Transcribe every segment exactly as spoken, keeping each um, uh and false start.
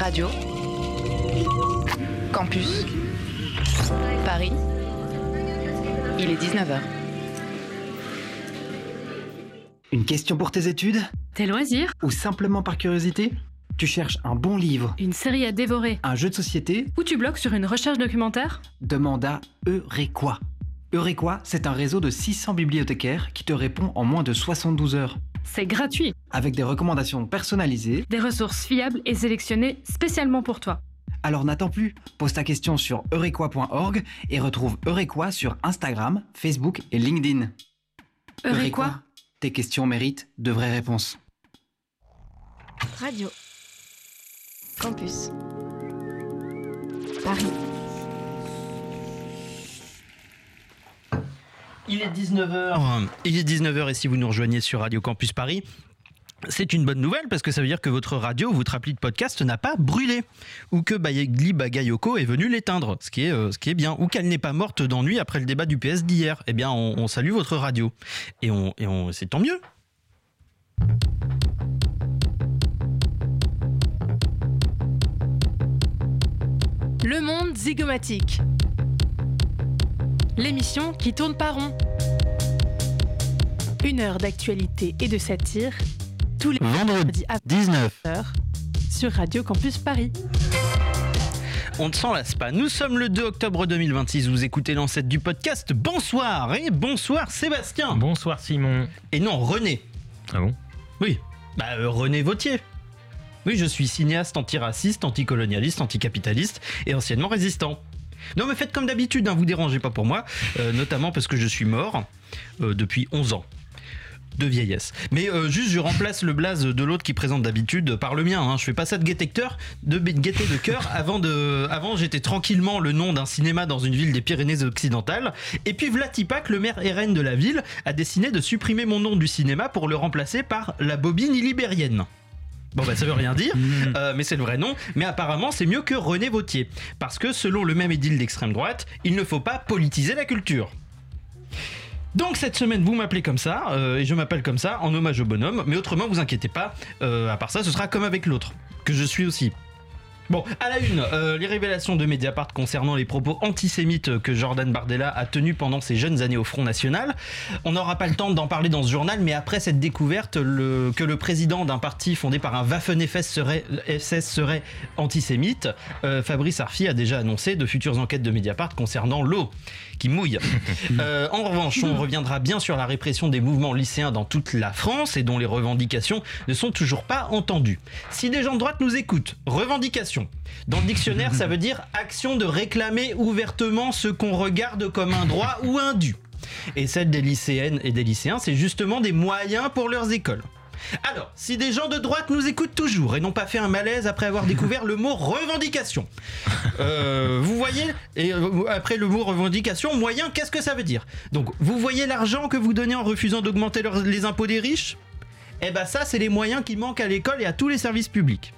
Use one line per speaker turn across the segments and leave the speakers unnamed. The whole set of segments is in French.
Radio, Campus, Paris, il est dix-neuf heures.
Une question pour tes études ?
Tes loisirs ?
Ou simplement par curiosité ? Tu cherches un bon livre ?
Une série à dévorer ?
Un jeu de société ?
Ou tu bloques sur une recherche documentaire ?
Demande à Eurequa. Eurequa, c'est un réseau de six cents bibliothécaires qui te répond en moins de soixante-douze heures.
C'est gratuit.
Avec des recommandations personnalisées.
Des ressources fiables et sélectionnées spécialement pour toi.
Alors n'attends plus, pose ta question sur eurequa point org et retrouve Eurequa sur Instagram, Facebook et LinkedIn.
Eurequa,
tes questions méritent de vraies réponses.
Radio, Campus, Paris.
Il est dix-neuf heures. Il est dix-neuf heures et si vous nous rejoignez sur Radio Campus Paris, c'est une bonne nouvelle parce que ça veut dire que votre radio, votre appli de podcast n'a pas brûlé ou que Bayegli Bagayoko est venu l'éteindre, ce qui est, euh, ce qui est bien, ou qu'elle n'est pas morte d'ennui après le débat du P S d'hier. Eh bien, on, on salue votre radio et, on, et on, c'est tant mieux.
Le monde zygomatique. L'émission qui tourne pas rond. Une heure d'actualité et de satire, tous les vendredis à dix-neuf heures sur Radio Campus Paris.
On ne s'en lasse pas. Nous sommes le deux octobre deux mille vingt-six. Vous écoutez l'ancêtre du podcast. Bonsoir et bonsoir Sébastien.
Bonsoir Simon.
Et non, René.
Ah bon ?
Oui. Bah euh, René Vauthier. Oui, je suis cinéaste antiraciste, anticolonialiste, anticapitaliste et anciennement résistant. Non mais faites comme d'habitude, hein, vous dérangez pas pour moi, euh, notamment parce que je suis mort euh, depuis onze ans de vieillesse. Mais euh, juste je remplace le blaze de l'autre qui présente d'habitude par le mien, hein. Je fais pas ça de gaieté de cœur, de gaieté de cœur. Avant, de, avant j'étais tranquillement le nom d'un cinéma dans une ville des Pyrénées-Occidentales et puis Vlatipak, le maire R N de la ville, a décidé de supprimer mon nom du cinéma pour le remplacer par la bobine illibérienne. Bon bah ça veut rien dire, euh, mais c'est le vrai nom. Mais apparemment c'est mieux que René Vauthier, parce que selon le même édile d'extrême droite, il ne faut pas politiser la culture. Donc cette semaine vous m'appelez comme ça, euh, et je m'appelle comme ça en hommage au bonhomme, mais autrement vous inquiétez pas, euh, à part ça ce sera comme avec l'autre, que je suis aussi. Bon, à la une, euh, les révélations de Mediapart concernant les propos antisémites que Jordan Bardella a tenus pendant ses jeunes années au Front National. On n'aura pas le temps d'en parler dans ce journal, mais après cette découverte le, que le président d'un parti fondé par un Waffen-S S serait, S S serait antisémite, euh, Fabrice Arfi a déjà annoncé de futures enquêtes de Mediapart concernant l'eau qui mouille. Euh, en revanche, on reviendra bien sur la répression des mouvements lycéens dans toute la France et dont les revendications ne sont toujours pas entendues. Si des gens de droite nous écoutent, revendications. Dans le dictionnaire, ça veut dire action de réclamer ouvertement ce qu'on regarde comme un droit ou un dû. Et celle des lycéennes et des lycéens, c'est justement des moyens pour leurs écoles. Alors, si des gens de droite nous écoutent toujours et n'ont pas fait un malaise après avoir découvert le mot revendication, euh, vous voyez, et euh, après le mot revendication, moyen, qu'est-ce que ça veut dire ? Donc, vous voyez l'argent que vous donnez en refusant d'augmenter leur, les impôts des riches ? Eh ben ça, c'est les moyens qui manquent à l'école et à tous les services publics.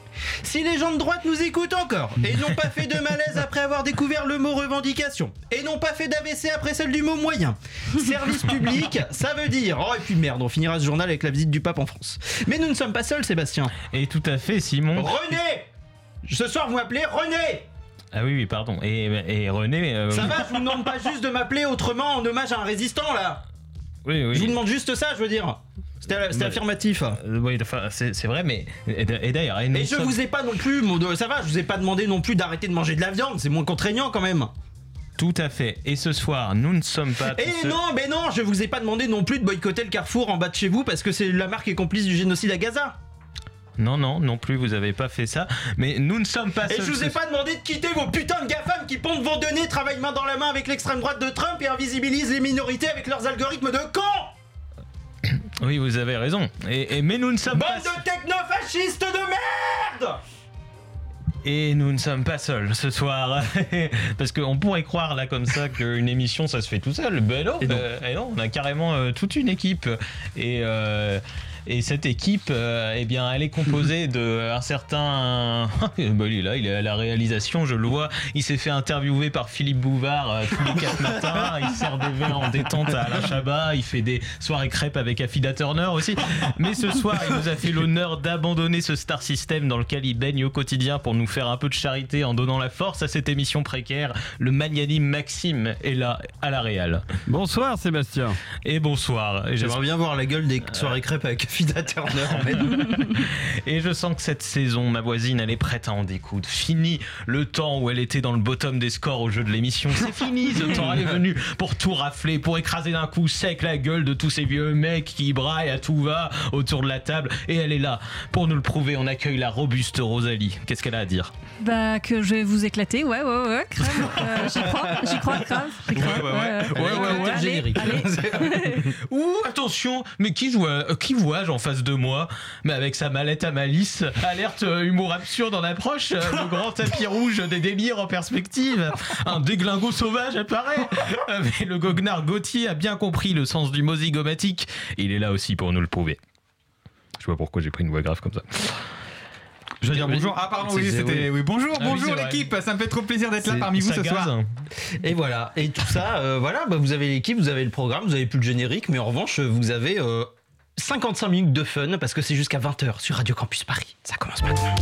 Si les gens de droite nous écoutent encore et n'ont pas fait de malaise après avoir découvert le mot revendication et n'ont pas fait d'A V C après celle du mot moyen, service public, ça veut dire... Oh et puis merde, on finira ce journal avec la visite du pape en France. Mais nous ne sommes pas seuls, Sébastien.
Et tout à fait, Simon.
René ! Ce soir, vous m'appelez René !
Ah oui, oui, pardon. Et, et René... Euh...
Ça va, je vous demande pas juste de m'appeler autrement en hommage à un résistant, là.
Oui, oui.
Je vous demande juste ça, je veux dire. C'était, c'était affirmatif.
Euh, oui, enfin, c'est, c'est vrai, mais... Et, et d'ailleurs... Et,
et je sommes... vous ai pas non plus... Ça va, je vous ai pas demandé non plus d'arrêter de manger de la viande, c'est moins contraignant quand même.
Tout à fait. Et ce soir, nous ne sommes pas...
Et ce... non, mais non, je vous ai pas demandé non plus de boycotter le Carrefour en bas de chez vous parce que c'est la marque est complice du génocide à Gaza.
Non, non, non plus, vous avez pas fait ça. Mais nous ne sommes pas
seuls. Et je vous ai
ce...
pas demandé de quitter vos putains de GAFAM qui pondent vos données, travaillent main dans la main avec l'extrême droite de Trump et invisibilisent les minorités avec leurs algorithmes de con.
Oui, vous avez raison. Et, et, mais nous ne sommes
Bande
pas...
Bande de technofascistes de merde.
Et nous ne sommes pas seuls ce soir. Parce qu'on pourrait croire là comme ça qu'une émission ça se fait tout seul. Ben non, et non. Euh, et non on a carrément euh, toute une équipe. Et... Euh, Et cette équipe, euh, eh bien, elle est composée de un certain. Bah, il est là, il est à la réalisation, je le vois. Il s'est fait interviewer par Philippe Bouvard euh, tous les quatre matins. Il sert des verres en détente à Alain Chabat. Il fait des soirées crêpes avec Affida Turner aussi. Mais ce soir, il nous a fait l'honneur d'abandonner ce star system dans lequel il baigne au quotidien pour nous faire un peu de charité en donnant la force à cette émission précaire. Le magnanime Maxime est là à la réal.
Bonsoir Sébastien.
Et bonsoir. Et
J'aimerais bien voir la gueule des soirées crêpes avec Affida Turner.
Et je sens que cette saison, ma voisine, elle est prête à en découdre. Fini le temps où elle était dans le bottom des scores au jeu de l'émission. C'est fini, ce temps. Elle est venue pour tout rafler, pour écraser d'un coup sec la gueule de tous ces vieux mecs qui braillent à tout va autour de la table. Et elle est là pour nous le prouver. On accueille la robuste Rosalie. Qu'est-ce qu'elle a à dire?
Bah, que je vais vous éclater. Ouais, ouais, ouais, grave. Euh, j'y crois, j'y crois, grave. J'y crois.
Ouais, ouais, ouais. Ouais, ouais, ouais.
Allez,
Générique.
allez.
Ouh, attention, mais qui joue à- qui vois-je en face de moi? Mais avec sa mallette à malice, alerte euh, humour absurde en approche, euh, le grand tapis rouge des délires en perspective, un déglingo sauvage apparaît. Euh, Mais le goguenard Gauthier a bien compris le sens du mot zygomatique. Il est là aussi pour nous le prouver. Je sais pas pourquoi j'ai pris une voix grave comme ça.
Je veux dire bonjour. Ah pardon, oui,
C'est-
c'était oui, bonjour,
Ah oui,
bonjour
c'est vrai.
l'équipe. Ça me fait trop plaisir d'être là
C'est-
parmi vous
Ça
ce
gaze.
soir.
Et voilà, et tout ça, euh, voilà, bah, vous avez l'équipe, vous avez le programme, vous avez plus le générique, mais en revanche, vous avez euh, cinquante-cinq minutes de fun parce que c'est jusqu'à vingt heures sur Radio Campus Paris. Ça commence maintenant.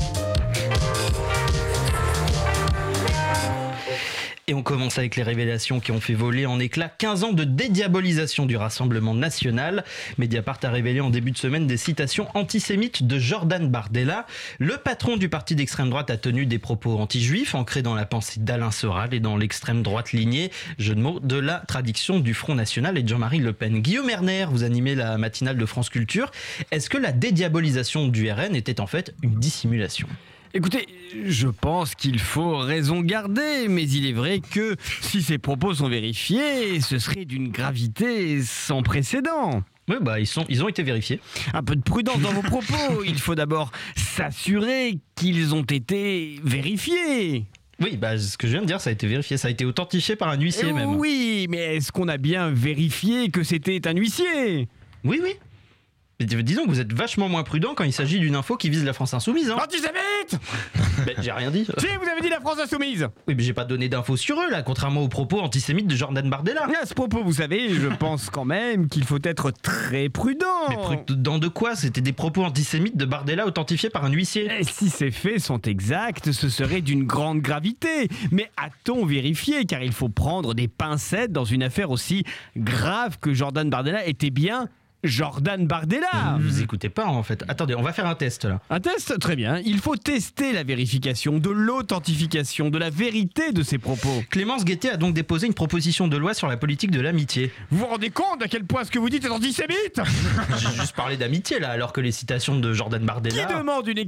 Et on commence avec les révélations qui ont fait voler en éclats quinze ans de dédiabolisation du Rassemblement national. Mediapart a révélé en début de semaine des citations antisémites de Jordan Bardella. Le patron du parti d'extrême droite a tenu des propos anti-juifs ancrés dans la pensée d'Alain Soral et dans l'extrême droite lignée, jeu de mots, de la tradition du Front National et de Jean-Marie Le Pen. Guillaume Erner, vous animez la matinale de France Culture. Est-ce que la dédiabolisation du R N était en fait une dissimulation ?
Écoutez, je pense qu'il faut raison garder, mais il est vrai que si ces propos sont vérifiés, ce serait d'une gravité sans précédent.
Oui, bah ils, sont, ils ont été vérifiés.
Un peu de prudence dans vos propos. Il faut d'abord s'assurer qu'ils ont été vérifiés.
Oui, bah ce que je viens de dire, ça a été vérifié, ça a été authentifié par un huissier
Eh
même.
oui, mais est-ce qu'on a bien vérifié que c'était un huissier?
Oui, oui. Mais disons que vous êtes vachement moins prudent quand il s'agit d'une info qui vise la France Insoumise. Hein.
Antisémite!
Ben, j'ai rien dit.
Si, vous avez dit la France Insoumise!
Oui, mais j'ai pas donné d'infos sur eux, là, contrairement aux propos antisémites de Jordan Bardella.
À ce propos, vous savez, je pense quand même qu'il faut être très prudent.
Mais prudent de quoi? C'était des propos antisémites de Bardella authentifiés par un huissier.
Et si ces faits sont exacts, ce serait d'une grande gravité. Mais a-t-on vérifié? Car il faut prendre des pincettes dans une affaire aussi grave que Jordan Bardella était bien Jordan Bardella.
Vous écoutez pas, en fait. Attendez, on va faire un test, là.
Un test? Très bien. Il faut tester la vérification, de l'authentification, de la vérité de ces propos.
Clémence Guettet a donc déposé une proposition de loi sur la politique de l'amitié.
Vous vous rendez compte à quel point ce que vous dites est antisémite?
J'ai juste parlé d'amitié, là, alors que les citations de Jordan
Qui
Bardella...
demande une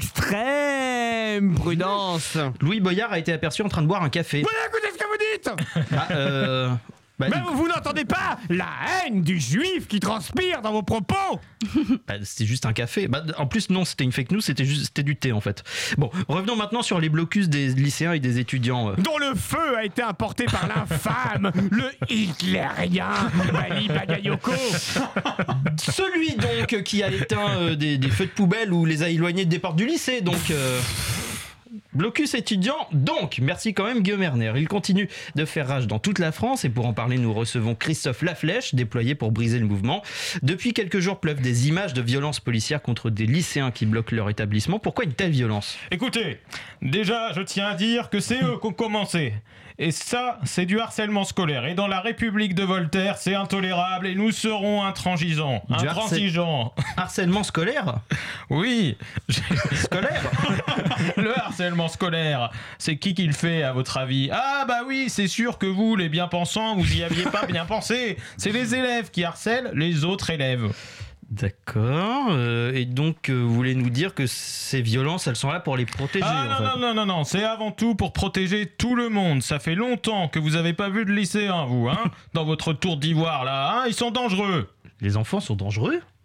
extrême prudence.
Louis Boyard a été aperçu en train de boire un café.
Vous écoutez ce que vous dites?
Ah, euh... Bah,
Mais vous, vous n'entendez pas la haine du juif qui transpire dans vos propos?
Bah, c'était juste un café. Bah, en plus, non, c'était une fake news, c'était juste c'était du thé en fait. Bon, revenons maintenant sur les blocus des lycéens et des étudiants. euh.
Dont le feu a été importé par l'infâme, le hitlérien Bali Bagayoko.
Celui donc qui a éteint euh, des, des feux de poubelle ou les a éloignés des portes du lycée. Donc, euh, blocus étudiant. Donc, merci quand même Guillaume Erner. Il continue de faire rage dans toute la France et pour en parler, nous recevons Christophe Laflèche, déployé pour briser le mouvement. Depuis quelques jours pleuvent des images de violences policières contre des lycéens qui bloquent leur établissement. Pourquoi une telle violence ?
Écoutez, déjà, je tiens à dire que c'est eux qui ont commencé. Et ça, c'est du harcèlement scolaire. Et dans la République de Voltaire, c'est intolérable et nous serons intransigeants.
Du
Intransigeants.
Harcèlement scolaire ?
Oui.
Scolaire ?
Le harcèlement scolaire, c'est qui qui le fait à votre avis? Ah bah oui, c'est sûr que vous, les bien-pensants, vous y aviez pas bien pensé. C'est les élèves qui harcèlent les autres élèves.
D'accord. Euh, et donc, euh, vous voulez nous dire que ces violences, elles sont là pour les protéger
Ah
en
non,
fait.
non, non, non, non, c'est avant tout pour protéger tout le monde. Ça fait longtemps que vous avez pas vu de lycéens, vous, hein, dans votre tour d'ivoire, là, hein, ils sont dangereux.
Les enfants sont dangereux ?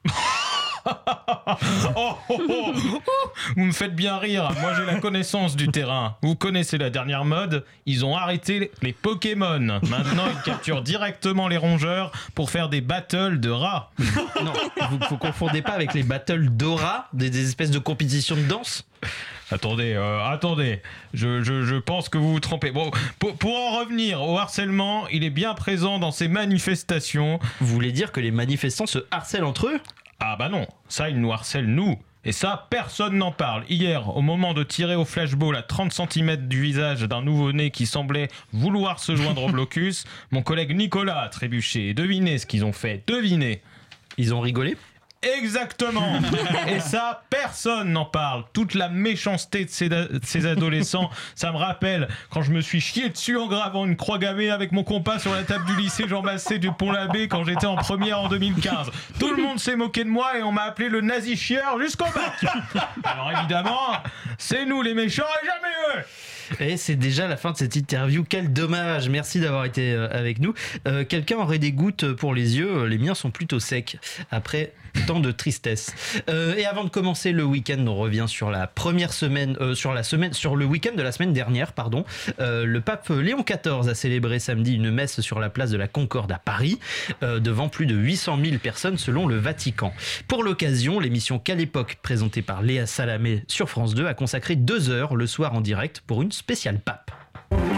oh, oh, oh, oh. Vous me faites bien rire. Moi, j'ai la connaissance du terrain. Vous connaissez la dernière mode. Ils ont arrêté les Pokémon. Maintenant, ils capturent directement les rongeurs pour faire des battles de rats.
Non, vous vous confondez pas avec les battles d'aura, des, des espèces de compétitions de danse.
Attendez, euh, attendez, je, je, je pense que vous vous trompez. Bon, pour, pour en revenir au harcèlement, il est bien présent dans ces manifestations.
Vous voulez dire que les manifestants se harcèlent entre eux ?
Ah bah non, ça ils nous harcèlent nous. Et ça, personne n'en parle. Hier, au moment de tirer au flashball à trente centimètres du visage d'un nouveau-né qui semblait vouloir se joindre au blocus, mon collègue Nicolas a trébuché. Et devinez ce qu'ils ont fait, devinez.
Ils ont rigolé ?
Exactement. Et ça, personne n'en parle. Toute la méchanceté de ces, de ces adolescents, ça me rappelle quand je me suis chié dessus en gravant une croix gammée avec mon compas sur la table du lycée Jean Massé du Pont-l'Abbé quand j'étais en première en deux mille quinze. Tout le monde s'est moqué de moi et on m'a appelé le nazi chieur jusqu'au bac. Alors évidemment, c'est nous les méchants et jamais eux.
Et c'est déjà la fin de cette interview. Quel dommage. Merci d'avoir été avec nous. Euh, quelqu'un aurait des gouttes pour les yeux. Les miens sont plutôt secs après tant de tristesse. Euh, et avant de commencer le week-end, on revient sur la première semaine, euh, sur la semaine, sur le week-end de la semaine dernière, pardon. Euh, le pape Léon quatorze a célébré samedi une messe sur la place de la Concorde à Paris, euh, devant plus de huit cent mille personnes selon le Vatican. Pour l'occasion, l'émission Quelle époque, présentée par Léa Salamé sur France deux, a consacré deux heures le soir en direct pour une spéciale pape.